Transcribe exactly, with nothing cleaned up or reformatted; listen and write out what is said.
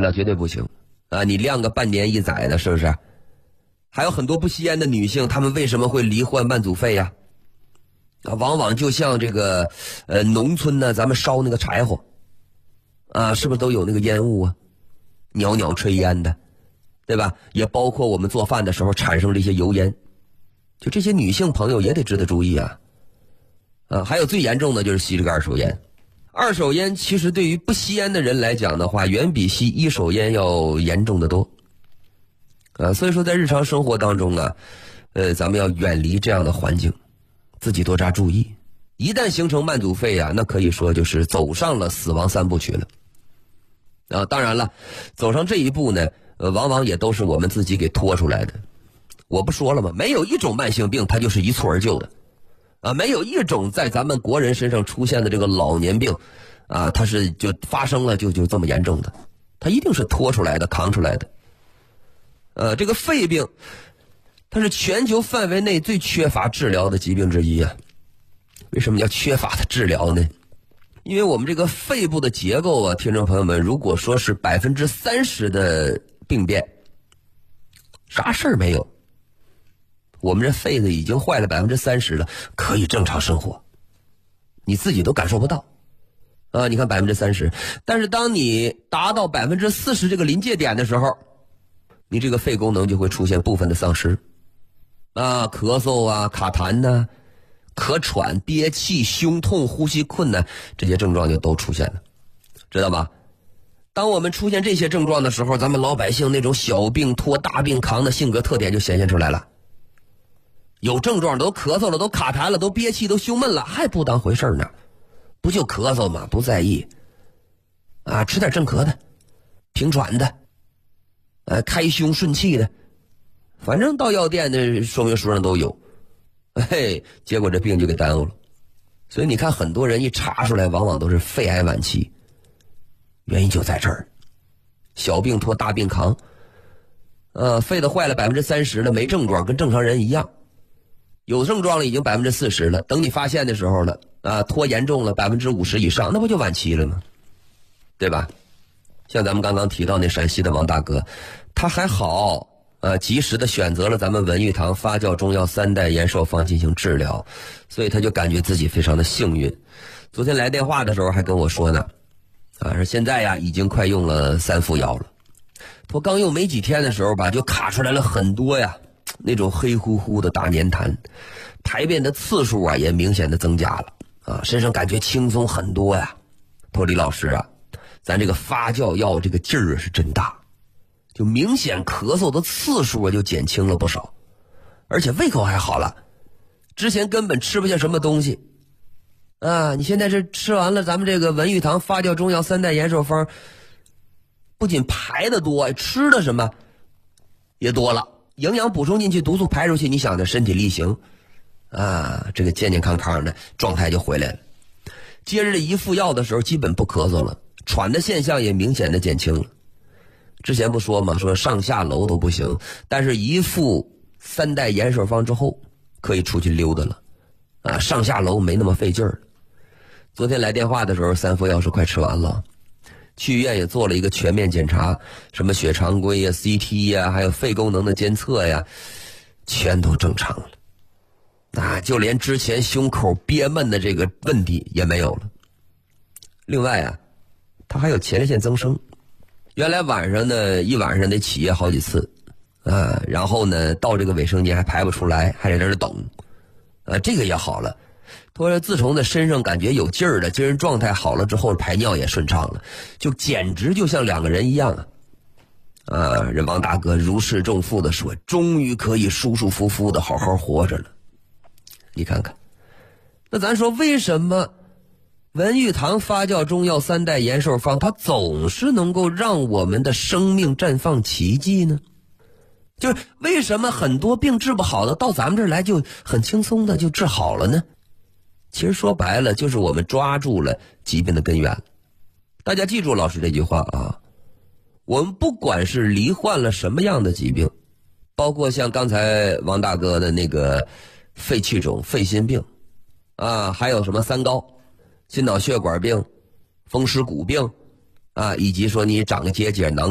了绝对不行啊！你晾个半年一载的，是不是？还有很多不吸烟的女性，她们为什么会罹患慢阻肺呀？啊，往往就像这个呃农村呢，咱们烧那个柴火啊，是不是都有那个烟雾啊？袅袅炊烟的，对吧？也包括我们做饭的时候产生这些油烟，就这些女性朋友也得值得注意啊。啊，还有最严重的就是吸这个二手烟。二手烟其实对于不吸烟的人来讲的话，远比吸一手烟要严重的多。啊，所以说在日常生活当中啊，呃，咱们要远离这样的环境，自己多加注意。一旦形成慢阻肺啊，那可以说就是走上了死亡三部曲了。啊，当然了，走上这一步呢，呃，往往也都是我们自己给拖出来的。我不说了吗？没有一种慢性病它就是一蹴而就的。啊，没有一种在咱们国人身上出现的这个老年病，啊，它是就发生了就就这么严重的，它一定是拖出来的、扛出来的。呃，这个肺病，它是全球范围内最缺乏治疗的疾病之一啊。为什么叫缺乏的治疗呢？因为我们这个肺部的结构啊，听众朋友们，如果说是百分之三十的病变，啥事儿没有。我们这肺子已经坏了百分之三十了，可以正常生活，你自己都感受不到啊！你看百分之三十，但是当你达到百分之四十这个临界点的时候，你这个肺功能就会出现部分的丧失啊，咳嗽啊、卡痰呐、咳喘、憋气、胸痛、呼吸困难，这些症状就都出现了，知道吧？当我们出现这些症状的时候，咱们老百姓那种小病拖大病扛的性格特点就显现出来了。有症状都咳嗽了，都卡痰了，都憋气，都胸闷了，还不当回事呢？不就咳嗽吗？不在意啊，吃点镇咳的，平喘的，呃，开胸顺气的，反正到药店的说明书上都有。嘿，结果这病就给耽误了。所以你看，很多人一查出来，往往都是肺癌晚期，原因就在这儿，小病拖大病扛，呃，肺的坏了百分之三十了，没症状，跟正常人一样。有症状了已经百分之四十了，等你发现的时候了啊，拖严重了百分之五十以上，那不就晚期了吗？对吧？像咱们刚刚提到那陕西的王大哥，他还好啊，及时的选择了咱们文玉堂发酵中药三代延寿方进行治疗，所以他就感觉自己非常的幸运。昨天来电话的时候还跟我说呢，啊，说现在呀已经快用了三副药了，我刚用没几天的时候吧，就卡出来了很多呀。那种黑乎乎的大粘痰，排便的次数啊也明显的增加了啊，身上感觉轻松很多呀。托李老师啊，咱这个发酵药这个劲儿是真大，就明显咳嗽的次数啊就减轻了不少，而且胃口还好了。之前根本吃不下什么东西啊，你现在是吃完了咱们这个文玉堂发酵中药三代延寿方，不仅排的多，吃的什么也多了。营养补充进去，毒素排出去，你想着身体力行啊，这个健健康康的状态就回来了。接着这一副药的时候基本不咳嗽了，喘的现象也明显的减轻了。之前不说嘛，说上下楼都不行，但是一副三代延寿方之后可以出去溜达了啊，上下楼没那么费劲儿。昨天来电话的时候，三副药是快吃完了，去医院也做了一个全面检查，什么血常规呀、C T 呀，还有肺功能的监测呀，全都正常了。啊，就连之前胸口憋闷的这个问题也没有了。另外啊，他还有前列腺增生，原来晚上呢一晚上得起夜好几次啊，然后呢到这个卫生间还排不出来，还得在这等啊，这个也好了。他说自从呢身上感觉有劲儿了，精神状态好了之后，排尿也顺畅了，就简直就像两个人一样啊！啊，人王大哥如释重负的说，终于可以舒舒服服的好好活着了。你看看，那咱说为什么文玉堂发酵中药三代延寿方它总是能够让我们的生命绽放奇迹呢？就是为什么很多病治不好的到咱们这儿来就很轻松的就治好了呢？其实说白了就是我们抓住了疾病的根源。大家记住老师这句话啊，我们不管是罹患了什么样的疾病，包括像刚才王大哥的那个肺气肿、肺心病啊，还有什么三高、心脑血管病、风湿骨病啊，以及说你长个结节囊